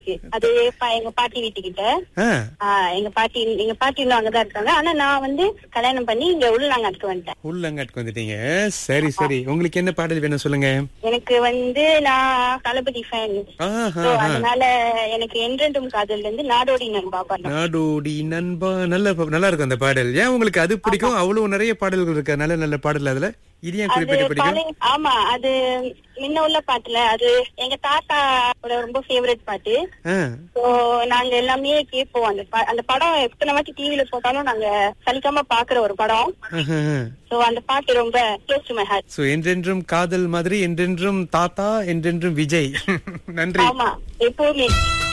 அது எங்க பாட்டி வீட்டுக்கிட்ட. ஆ, எங்க பாட்டி இன்னும் அங்கதான் இருக்காங்க. ஆனா நான் வந்து கல்யாணம் பண்ணி இங்க உள்ளங்காட்டுக்கு வந்துட்டேன். உள்ளங்காட்டுக்கு வந்துட்டீங்க. சரி சரி, உங்களுக்கு என்ன பாடல் வேணும் சொல்லுங்க. எனக்கு வந்து நான் தளபதி ஃபேன். ஆஹா, அதனால எனக்கு என்றென்றும் காதல் இருந்து நாடோடி நண்பா பாடணும். நாடோடி நண்பா. நல்லா இருக்கும் அந்த பாடல். ஏன் உங்களுக்கு அது பிடிக்கும்? அவ்வளவு நிறைய பாடல்கள் இருக்கு, நல்ல நல்ல பாடல். அதுல இது ஏன் குறிப்பிட்டு பிடிக்கும்? ஆமா, அது முன்ன உள்ள பாட்டுல அது எங்க தாத்தா ரொம்ப ஃபேவரட் பாட்டு. சோ நாங்க எல்லாமே கேட்போம். அந்த படம் எத்தனை வாட்டி டிவில போட்டாலும் நாங்க சலிக்காம பாக்குற ஒரு படம். சோ அந்த பாட்டு ரொம்ப close to my heart. So என்றென்றும் காதல் மாதிரி என்றென்றும் தாத்தா, என்றென்றும் விஜய். நன்றி. ஆமா, எப்பவுமே.